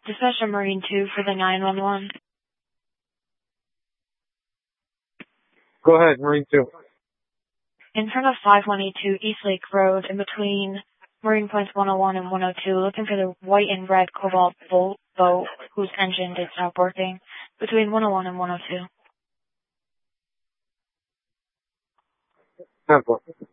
Dispatcher Marine 2 for the 911. Go ahead, Marine 2. In front of 5182 East Lake Road, in between Marine Points 101 and 102, looking for the white and red Cobalt boat whose engine did stop working, between 101 and 102. 10-4.